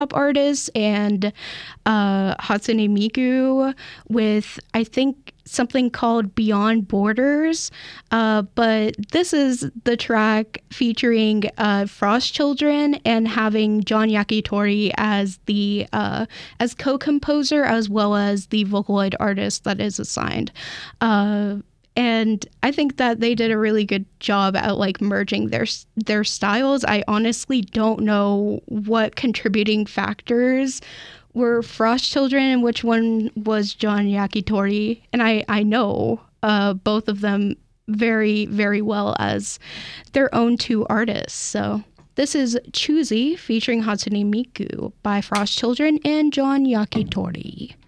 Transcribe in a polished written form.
artists, and Hatsune Miku with, I think, something called Beyond Borders. But this is the track featuring Frost Children and having John Yakitori as the as co-composer as well as the Vocaloid artist that is assigned. And I think that they did a really good job at like merging their styles. I honestly don't know what contributing factors were Frost Children and which one was John Yakitori. And I know both of them very, very well as their own two artists. So this is Choosy featuring Hatsune Miku by Frost Children and John Yakitori.